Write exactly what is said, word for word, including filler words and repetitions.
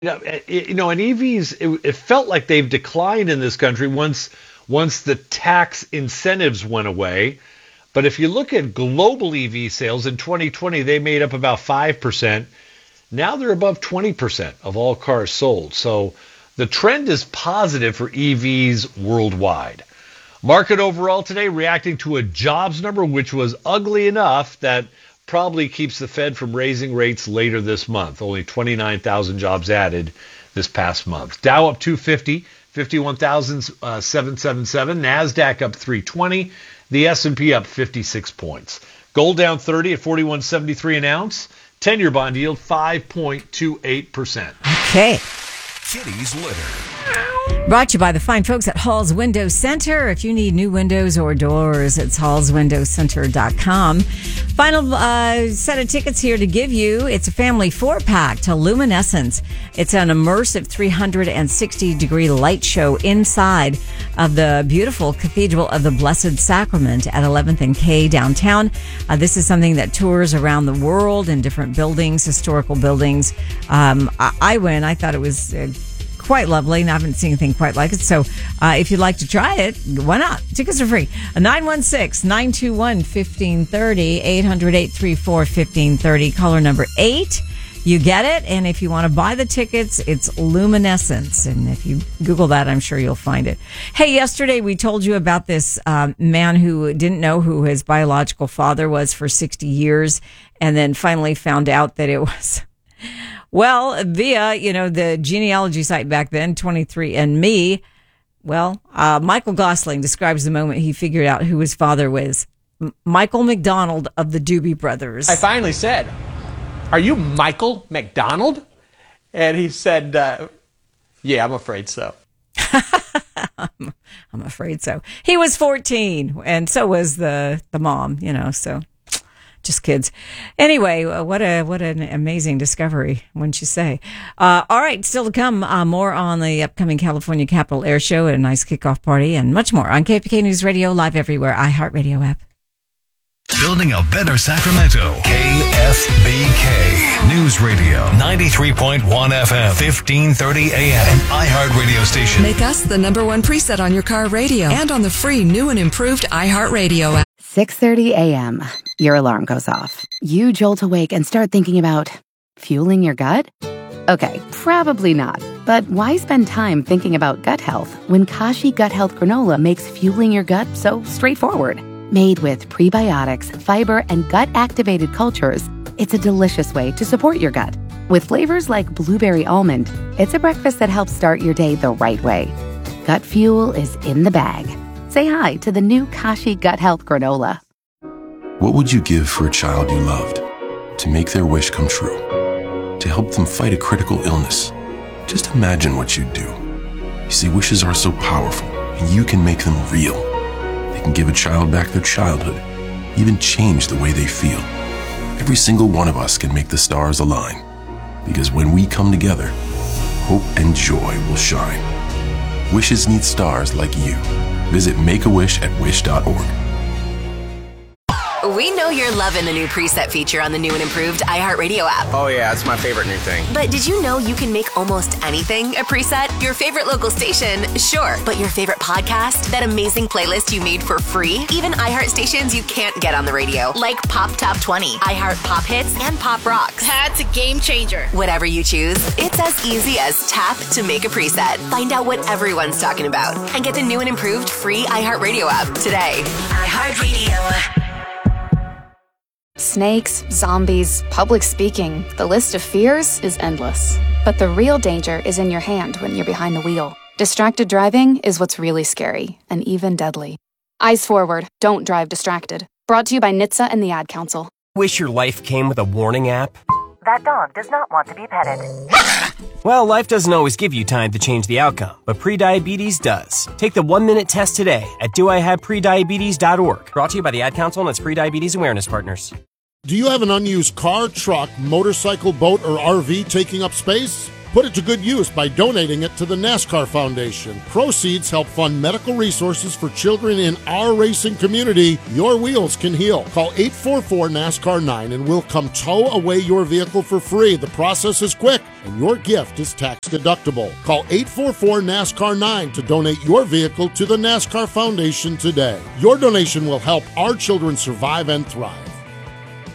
Yeah, it- you know, and E Vs, it, it felt like they've declined in this country once once the tax incentives went away. But if you look at global E V sales in twenty twenty, they made up about five percent. Now they're above twenty percent of all cars sold. So the trend is positive for E Vs worldwide. Market overall today reacting to a jobs number which was ugly enough that probably keeps the Fed from raising rates later this month. Only twenty-nine thousand jobs added this past month. Dow up two fifty, fifty-one thousand seven hundred seventy-seven. NASDAQ up three twenty. The S and P up fifty-six points. Gold down thirty at forty-one seventy-three an ounce. ten-year bond yield five point two eight percent. Okay. Kitty's Litter. Brought to you by the fine folks at Hall's Window Center. If you need new windows or doors, it's halls window center dot com. Final uh, set of tickets here to give you. It's a family four-pack to Luminescence. It's an immersive three hundred sixty degree light show inside of the beautiful Cathedral of the Blessed Sacrament at eleventh and K downtown. Uh, this is something that tours around the world in different buildings, historical buildings. Um, I, I went. I thought it was Uh, quite lovely, and I haven't seen anything quite like it. So uh, if you'd like to try it, why not? Tickets are free. nine one six, nine two one, one five three zero, eight hundred, eight three four, one five three zero. Caller number eight. You get it. And if you want to buy the tickets, it's Luminescence. And if you Google that, I'm sure you'll find it. Hey, yesterday we told you about this um, man who didn't know who his biological father was for sixty years, and then finally found out that it was... Well, via, you know, the genealogy site back then, twenty-three and me, well, uh, Michael Gosling describes the moment he figured out who his father was. M- Michael McDonald of the Doobie Brothers. I finally said, "Are you Michael McDonald?" And he said, uh, "Yeah, I'm afraid so." I'm, I'm afraid so. He was fourteen, and so was the, the mom, you know, so... Just kids. Anyway, what a what an amazing discovery, wouldn't you say? Uh, all right, still to come, uh, more on the upcoming California Capitol Air Show, a nice kickoff party, and much more on K P K News Radio, live everywhere, iHeartRadio app. Building a better Sacramento. K F B K News Radio. ninety-three point one F M. fifteen thirty A M. An iHeartRadio station. Make us the number one preset on your car radio and on the free new and improved iHeartRadio app. six thirty a.m. Your alarm goes off. You jolt awake and start thinking about fueling your gut? Okay, probably not. But why spend time thinking about gut health when Kashi Gut Health Granola makes fueling your gut so straightforward? Made with prebiotics, fiber, and gut-activated cultures, it's a delicious way to support your gut. With flavors like blueberry almond, it's a breakfast that helps start your day the right way. Gut fuel is in the bag. Say hi to the new Kashi Gut Health Granola. What would you give for a child you loved? To make their wish come true? To help them fight a critical illness? Just imagine what you'd do. You see, wishes are so powerful, and you can make them real. They can give a child back their childhood, even change the way they feel. Every single one of us can make the stars align. Because when we come together, hope and joy will shine. Wishes need stars like you. Visit Make a Wish at wish dot org. We know you're loving the new preset feature on the new and improved iHeartRadio app. Oh yeah, it's my favorite new thing. But did you know you can make almost anything a preset? Your favorite local station, sure. But your favorite podcast? That amazing playlist you made for free? Even iHeart stations you can't get on the radio, like Pop Top twenty, iHeart Pop Hits, and Pop Rocks. That's a game changer. Whatever you choose, it's as easy as tap to make a preset. Find out what everyone's talking about and get the new and improved free iHeartRadio app today. iHeartRadio. Snakes, zombies, public speaking, the list of fears is endless. But the real danger is in your hand when you're behind the wheel. Distracted driving is what's really scary and even deadly. Eyes forward, don't drive distracted. Brought to you by N H T S A and the Ad Council. Wish your life came with a warning app? That dog does not want to be petted. Well, life doesn't always give you time to change the outcome, but prediabetes does. Take the one-minute test today at do I have prediabetes dot org. Brought to you by the Ad Council and its prediabetes awareness partners. Do you have an unused car, truck, motorcycle, boat, or R V taking up space? Put it to good use by donating it to the NASCAR Foundation. Proceeds help fund medical resources for children in our racing community. Your wheels can heal. Call eight four four NASCAR nine and we'll come tow away your vehicle for free. The process is quick and your gift is tax deductible. Call eight four four NASCAR nine to donate your vehicle to the NASCAR Foundation today. Your donation will help our children survive and thrive.